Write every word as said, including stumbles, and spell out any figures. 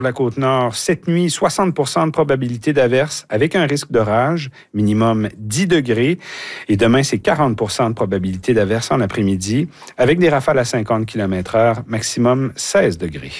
La Côte-Nord, cette nuit, soixante pour cent de probabilité d'averse avec un risque d'orage, minimum dix degrés. Et demain, c'est quarante pour cent de probabilité d'averse en après-midi avec des rafales à cinquante kilomètres heure, maximum seize degrés.